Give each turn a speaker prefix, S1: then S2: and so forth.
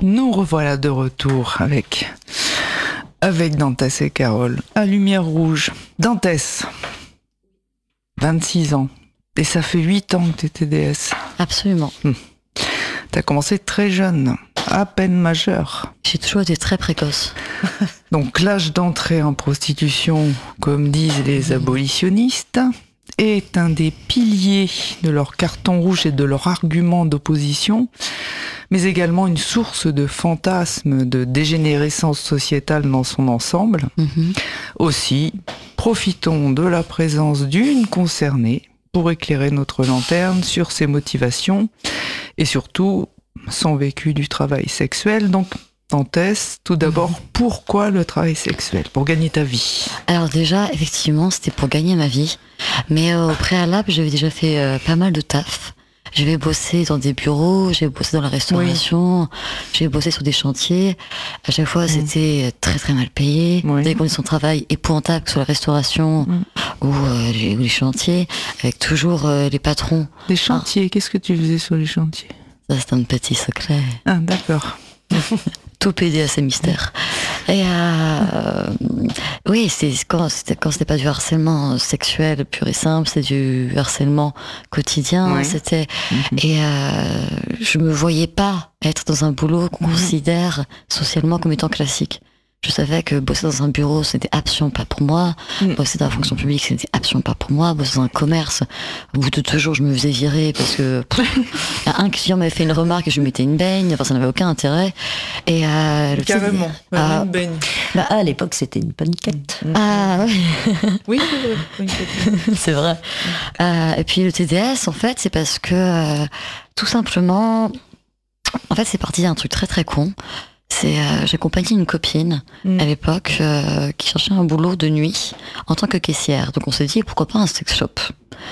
S1: Nous revoilà de retour avec Dantès et Carole à Lumière Rouge. Dantès, 26 ans. Et ça fait 8 ans que tu es TDS.
S2: Absolument.
S1: Tu as commencé très jeune, à peine majeur.
S2: J'ai toujours été très précoce.
S1: Donc l'âge d'entrée en prostitution, comme disent les abolitionnistes, est un des piliers de leur carton rouge et de leur argument d'opposition, mais également une source de fantasmes de dégénérescence sociétale dans son ensemble. Aussi, profitons de la présence d'une concernée pour éclairer notre lanterne sur ses motivations et surtout son vécu du travail sexuel. Donc, Dantès, tout d'abord, pourquoi le travail sexuel? Pour gagner ta vie?
S2: Alors déjà, effectivement, c'était pour gagner ma vie. Mais au préalable, j'avais déjà fait pas mal de taf. J'avais bossé dans des bureaux, j'ai bossé dans la restauration, j'ai bossé sur des chantiers. À chaque fois, c'était très très mal payé. Des conditions de travail épouvantables sur la restauration ou les chantiers, avec toujours les patrons.
S1: Les chantiers, qu'est-ce que tu faisais sur les chantiers?
S2: Ça, c'est un petit secret.
S1: Ah, d'accord.
S2: Tout pédé à ces mystères. Et oui, quand c'était pas du harcèlement sexuel pur et simple, c'est du harcèlement quotidien. C'était et je me voyais pas être dans un boulot qu'on considère socialement comme étant classique. Je savais que bosser dans un bureau, c'était absolument pas pour moi. Bosser dans la fonction publique, c'était absolument pas pour moi. Bosser dans un commerce, au bout de 2 jours, je me faisais virer parce que un client m'avait fait une remarque et je lui mettais une baigne. Enfin, ça n'avait aucun intérêt. Et
S1: carrément, une baigne.
S3: Bah, à l'époque, c'était une paniquette.
S2: Ah oui.
S1: Oui, c'est vrai.
S2: C'est vrai. Et puis le TDS, en fait, c'est parce que tout simplement, en fait, c'est parti d'un truc très très con. J'accompagnais une copine à l'époque qui cherchait un boulot de nuit en tant que caissière. Donc on s'est dit pourquoi pas un sex shop.